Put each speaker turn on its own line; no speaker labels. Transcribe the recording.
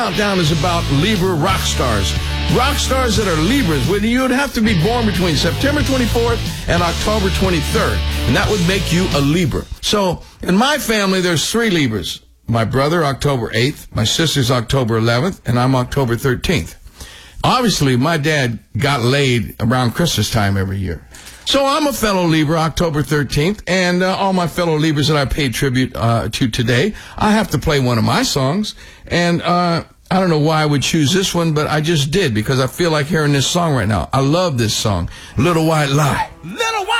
Countdown is about Libra rock stars. Rock stars that are Libras. You would have to be born between September 24th and October 23rd, and that would make you a Libra. So, in my family, there's 3 Libras. My brother, October 8th, my sister's October 11th, and I'm October 13th. Obviously, my dad got laid around Christmas time every year. So I'm a fellow Libra, October 13th, and all my fellow Libras that I paid tribute to today, I have to play one of my songs, and I don't know why I would choose this one, but I just did, because I feel like hearing this song right now. I love this song, Little White Lie.